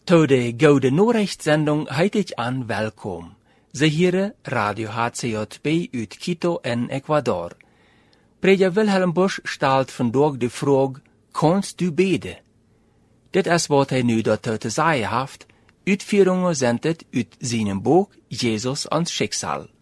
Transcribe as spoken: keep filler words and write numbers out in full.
de Gouden Noorderstzendung heet ich an welkom. Ze hier Radio H C J B uit Quito en Ecuador. Prediger Wilhelm Busch stelt vandaag de vraag, kannst du beden? Dit is wat hij nu dat te zeggen heeft. Uitvoeringen zijn het uit zijn boek Jezus ons Schicksal.